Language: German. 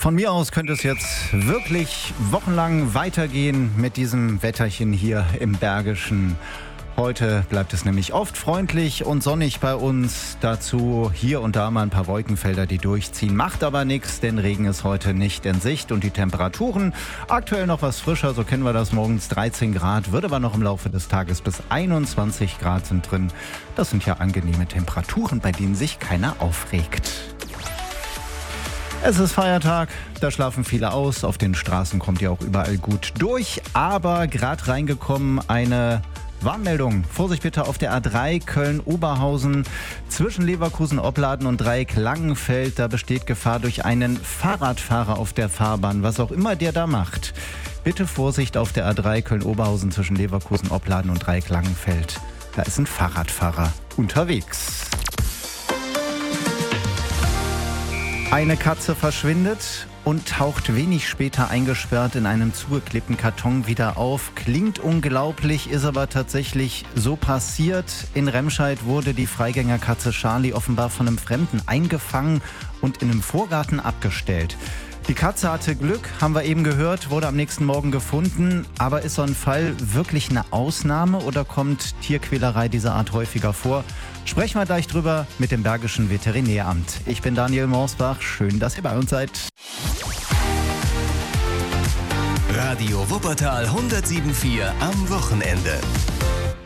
Von mir aus könnte es jetzt wirklich wochenlang weitergehen mit diesem Wetterchen hier im Bergischen. Heute bleibt es nämlich oft freundlich und sonnig bei uns. Dazu hier und da mal ein paar Wolkenfelder, die durchziehen. Macht aber nichts, denn Regen ist heute nicht in Sicht. Und die Temperaturen aktuell noch was frischer, so kennen wir das, morgens 13 Grad. Wird aber noch im Laufe des Tages bis 21 Grad sind drin. Das sind ja angenehme Temperaturen, bei denen sich keiner aufregt. Es ist Feiertag, da schlafen viele aus. Auf den Straßen kommt ihr auch überall gut durch. Aber gerade reingekommen eine Warnmeldung. Vorsicht bitte auf der A3 Köln-Oberhausen zwischen Leverkusen-Opladen und Dreieck-Langenfeld. Da besteht Gefahr durch einen Fahrradfahrer auf der Fahrbahn, was auch immer der da macht. Bitte Vorsicht auf der A3 Köln-Oberhausen zwischen Leverkusen-Opladen und Dreieck-Langenfeld. Da ist ein Fahrradfahrer unterwegs. Eine Katze verschwindet und taucht wenig später eingesperrt in einem zugeklebten Karton wieder auf. Klingt unglaublich, ist aber tatsächlich so passiert. In Remscheid wurde die Freigängerkatze Charlie offenbar von einem Fremden eingefangen und in einem Vorgarten abgestellt. Die Katze hatte Glück, haben wir eben gehört, wurde am nächsten Morgen gefunden. Aber ist so ein Fall wirklich eine Ausnahme oder kommt Tierquälerei dieser Art häufiger vor? Sprechen wir gleich drüber mit dem Bergischen Veterinäramt. Ich bin Daniel Morsbach, schön, dass ihr bei uns seid. Radio Wuppertal 107.4 am Wochenende.